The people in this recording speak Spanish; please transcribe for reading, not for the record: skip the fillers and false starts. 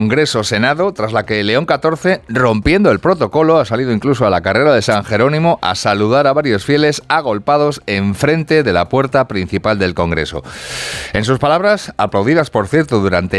Congreso-Senado, tras la que León XIV, rompiendo el protocolo, ha salido incluso a la carrera de San Jerónimo a saludar a varios fieles agolpados enfrente de la puerta principal del Congreso. En sus palabras, aplaudidas por cierto durante